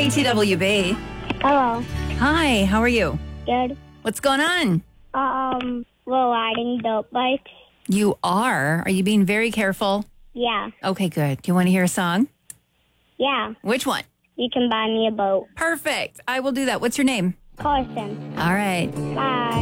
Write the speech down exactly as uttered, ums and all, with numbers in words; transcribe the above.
K T W B. Hello. Hi, how are you? Good. What's going on? Um, we're riding dirt bikes. You are? Are you being very careful? Yeah. Okay, good. Do you want to hear a song? Yeah. Which one? You can buy me a boat. Perfect. I will do that. What's your name? Carson. All right. Bye.